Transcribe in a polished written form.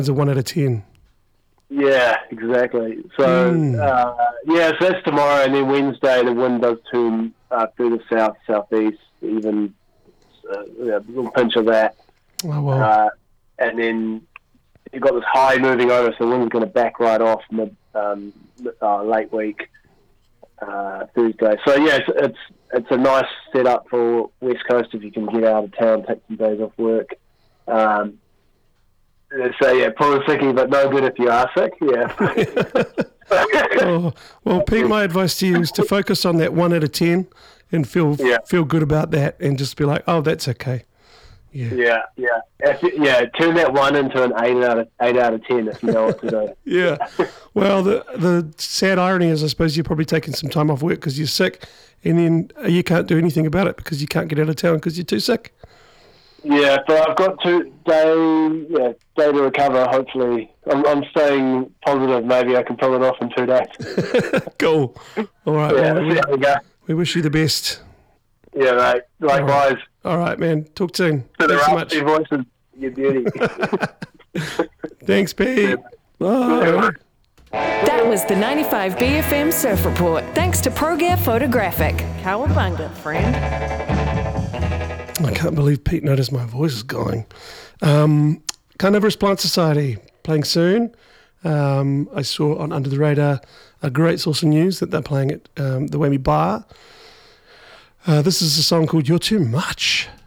It's a 1 out of 10. Yeah, exactly. So, so that's tomorrow, and then Wednesday the wind does turn further south, southeast, even a little pinch of that. Oh, wow. And then you've got this high moving over, so the wind's going to back right off late week, Thursday. So, yeah, it's a nice setup for West Coast if you can get out of town, take some days off work. So, yeah, probably thinking, but no good if you are sick, yeah. Well, Pete, my advice to you is to focus on that 1 out of 10 and feel good about that and just be like, oh, that's okay. Yeah. Turn that 1 into an 8 out of 10 if you know what to do. Yeah. Well, the sad irony is I suppose you're probably taking some time off work because you're sick and then you can't do anything about it because you can't get out of town because you're too sick. Yeah, but I've got 2 day to recover, hopefully. I'm staying positive. Maybe I can pull it off in 2 days. Cool. All right. Yeah, there we go. We wish you the best. Yeah, mate. Likewise. All right, man. Talk soon. To Thanks so much. Your voices, your beauty. Thanks, Pete. Bye. That was the 95 BFM Surf Report. Thanks to ProGear Photographic. Cowabunga, friend. I can't believe Pete noticed my voice is going. Carnivorous Plant Society playing soon. I saw on Under the Radar a great source of news that they're playing at the Whammy Bar. This is a song called You're Too Much.